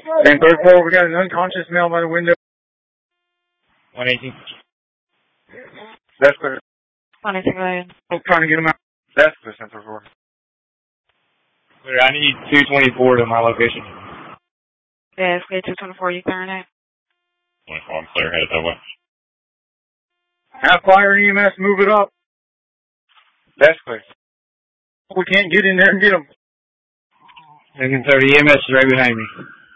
And third floor, we got an unconscious male by the window. 118. That's clear. 118, go ahead. I'm trying to get him out. That's clear, Central Floor. Clear, I need 224 to my location. Yeah, it's clear, 224, you clearing it? 24, I'm clear, headed that way. Have fire and EMS, move it up. That's clear. We can't get in there and get them. Lincoln 30, EMS is right behind me.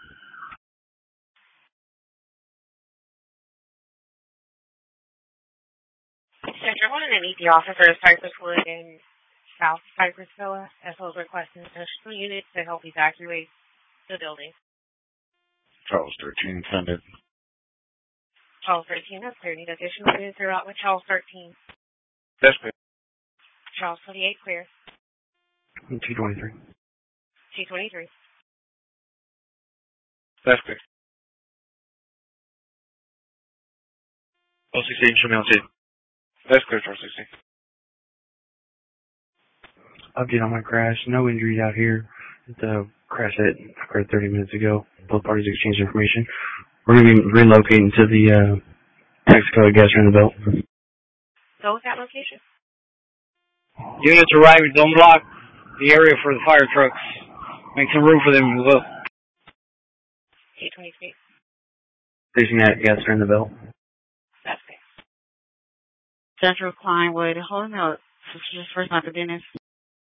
Central 1 and an EP officer of Cypresswood and South Cypress Villa, as well as requesting additional units to help evacuate the building. Charles 13, send it. Charles 13, that's clear. Need additional units throughout with Charles 13. That's clear. Charles 28, clear. 223. 223. That's clear. O16, show me on scene. That's clear, Charles 16. Update on my crash. No injuries out here. The crash that occurred 30 minutes ago. Both parties exchanged information. We're going to be relocating to the Texaco gas around the belt. Go with that location. Units arriving, don't block the area for the fire trucks. Make some room for them as well. 823. Facing that gas around the belt. That's clear. Central Kleinwood, hold on. This is just first time for Dennis.